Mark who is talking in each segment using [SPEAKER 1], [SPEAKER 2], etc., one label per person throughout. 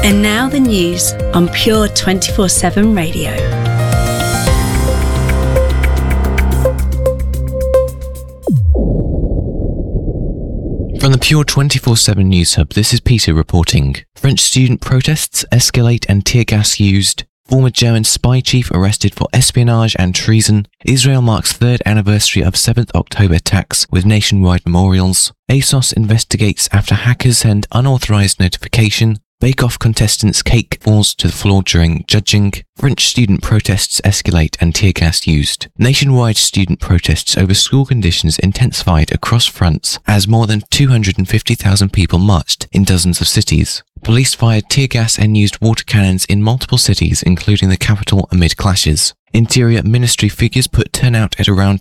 [SPEAKER 1] And now the news on Pure 24/7 Radio.
[SPEAKER 2] From the Pure 24/7 News Hub, this is Peter reporting. French student protests escalate and tear gas used. Former German spy chief arrested for espionage and treason. Israel marks third anniversary of 7th October attacks with nationwide memorials. ASOS investigates after hackers send unauthorized notification. Bake-Off contestants' cake falls to the floor during judging. French student protests escalate and tear gas used. Nationwide student protests over school conditions intensified across France as more than 250,000 people marched in dozens of cities. Police fired tear gas and used water cannons in multiple cities, including the capital, amid clashes. Interior Ministry figures put turnout at around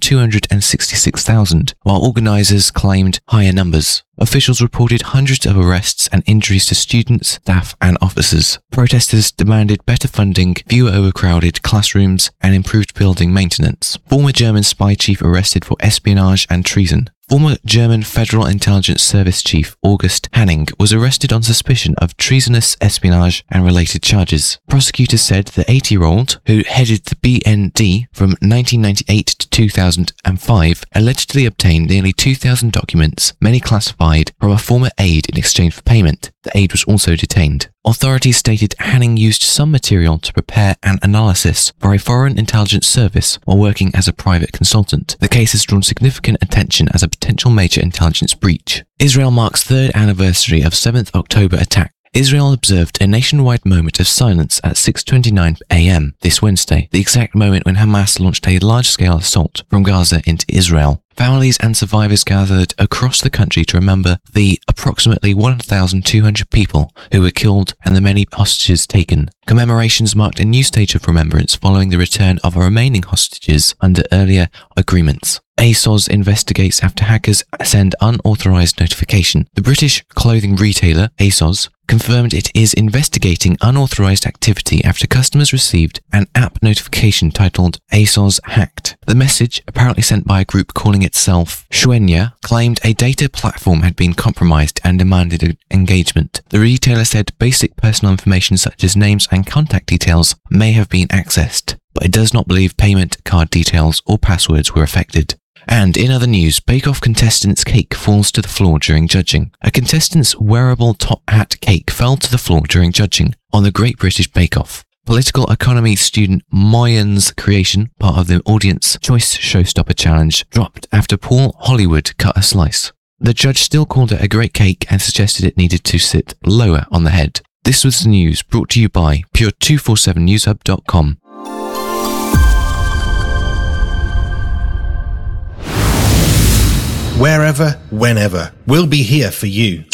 [SPEAKER 2] 266,000, while organisers claimed higher numbers. Officials reported hundreds of arrests and injuries to students, staff and officers. Protesters demanded better funding, fewer overcrowded classrooms and improved building maintenance. Former German spy chief arrested for espionage and treason. Former German Federal Intelligence Service Chief August Hanning was arrested on suspicion of treasonous espionage and related charges. Prosecutors said the 80-year-old, who headed the BND from 1998 to 2005, allegedly obtained nearly 2,000 documents, many classified, from a former aide in exchange for payment. The aide was also detained. Authorities stated Hanning used some material to prepare an analysis for a foreign intelligence service while working as a private consultant. The case has drawn significant attention as a potential major intelligence breach. Israel marks third anniversary of 7th October attack. Israel observed a nationwide moment of silence at 6:29 a.m. this Wednesday, the exact moment when Hamas launched a large-scale assault from Gaza into Israel. Families and survivors gathered across the country to remember the approximately 1,200 people who were killed and the many hostages taken. Commemorations marked a new stage of remembrance following the return of remaining hostages under earlier agreements. ASOS investigates after hackers send unauthorized notification. The British clothing retailer, ASOS, confirmed it is investigating unauthorized activity after customers received an app notification titled ASOS Hacked. The message, apparently sent by a group calling itself Xuenya, claimed a data platform had been compromised and demanded engagement. The retailer said basic personal information such as names and contact details may have been accessed, but it does not believe payment card details or passwords were affected. And in other news, Bake-Off contestant's cake falls to the floor during judging. A contestant's wearable top hat cake fell to the floor during judging on the Great British Bake-Off. Political economy student Moyen's creation, part of the Audience Choice Showstopper Challenge, dropped after Paul Hollywood cut a slice. The judge still called it a great cake and suggested it needed to sit lower on the head. This was the news brought to you by Pure247newshub.com.
[SPEAKER 3] Wherever, whenever, we'll be here for you.